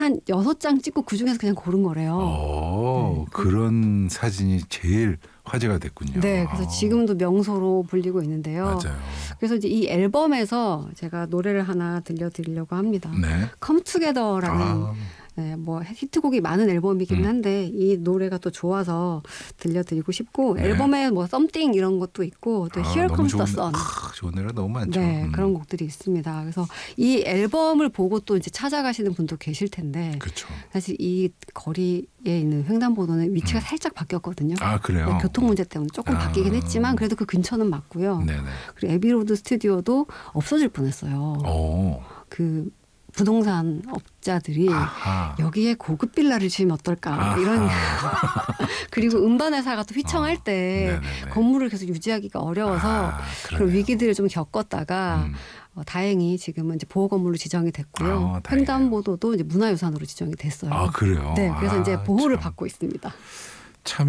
한 6장 찍고 그중에서 그냥 고른 거래요. 네. 그런 사진이 제일 화제가 됐군요. 네, 그래서 지금도 명소로 불리고 있는데요. 맞아요. 그래서 이제 이 앨범에서 제가 노래를 하나 들려드리려고 합니다. 네. Come Together라는 네, 뭐 히트곡이 많은 앨범이긴 한데 이 노래가 또 좋아서 들려드리고 싶고 네. 앨범에 뭐 Something 이런 것도 있고 또 Here Comes the Sun 좋은 노래가 너무 많죠. 네, 그런 곡들이 있습니다. 그래서 이 앨범을 보고 또 이제 찾아가시는 분도 계실 텐데 그렇죠. 사실 이 거리에 있는 횡단보도는 위치가 살짝 바뀌었거든요. 아, 그래요? 네, 교통 문제 때문에 조금 바뀌긴 했지만 그래도 그 근처는 맞고요. 네네. 그리고 에비로드 스튜디오도 없어질 뻔했어요. 그 부동산 업자들이 여기에 고급 빌라를 지으면 어떨까 이런 그리고 음반 회사가 또 휘청할 때 건물을 계속 유지하기가 어려워서 그런 위기들을 좀 겪었다가 다행히 지금은 이제 보호 건물로 지정이 됐고요. 횡단보도도 이제 문화유산으로 지정이 됐어요. 아, 그래요? 네, 그래서 이제 보호를 받고 있습니다. 참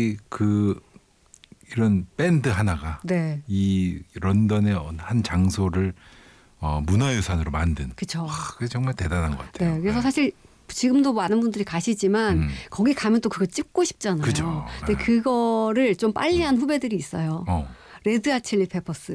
이런 밴드 하나가 네. 이 런던의 한 장소를 문화유산으로 만든. 그렇죠. 그게 정말 대단한 것 같아요. 네, 그래서 사실 지금도 많은 분들이 가시지만 거기 가면 또 그거 찍고 싶잖아요. 그죠. 근데 그거를 좀 빨리 한 후배들이 있어요. 레드 핫 칠리 페퍼스.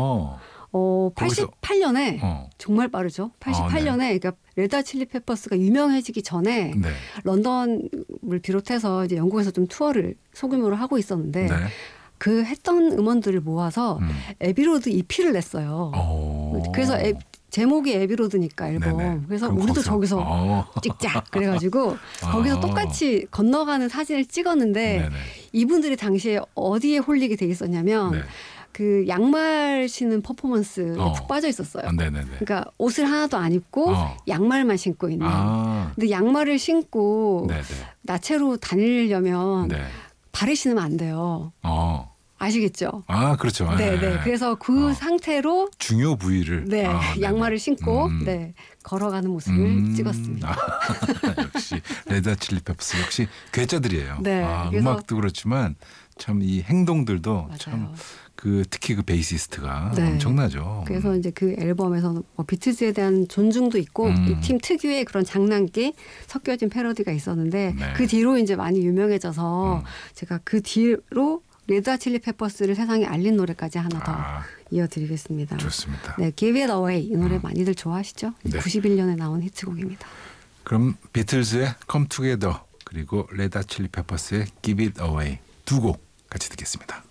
88년에 정말 빠르죠. 88년에 그러니까 레드 핫 칠리 페퍼스가 유명해지기 전에 런던을 비롯해서 이제 영국에서 좀 투어를 소규모로 하고 있었는데 그 했던 음원들을 모아서 에비로드 EP를 냈어요. 그래서 제목이 에비로드니까 앨범. 네네. 그래서 우리도 저기서 찍자. 그래가지고 거기서 똑같이 건너가는 사진을 찍었는데 이분들이 당시에 어디에 홀리게 돼 있었냐면 그 양말 신는 퍼포먼스에 푹 빠져 있었어요. 그러니까 옷을 하나도 안 입고 양말만 신고 있는. 근데 양말을 신고 나체로 다니려면 발을 신으면 안 돼요. 아시겠죠? 그렇죠. 네. 그래서 그 상태로 중요 부위를 양말을 신고 걸어가는 모습을 찍었습니다. 역시 레드 핫 칠리 페퍼스 역시 괴짜들이에요. 그래서 음악도 그렇지만 참 이 행동들도 맞아요. 참 특히 그 베이시스트가 엄청나죠. 그래서 이제 그 앨범에서는 비틀즈에 대한 존중도 있고 이 팀 특유의 그런 장난기 섞여진 패러디가 있었는데 그 뒤로 이제 많이 유명해져서 제가 그 뒤로 레드 핫 칠리 페퍼스를 세상에 알린 노래까지 하나 더 이어드리겠습니다. 좋습니다. 네, Give It Away 이 노래 많이들 좋아하시죠? 91년에 나온 히트곡입니다. 그럼 비틀즈의 Come Together 그리고 레드 핫 칠리 페퍼스의 Give It Away 두 곡 같이 듣겠습니다.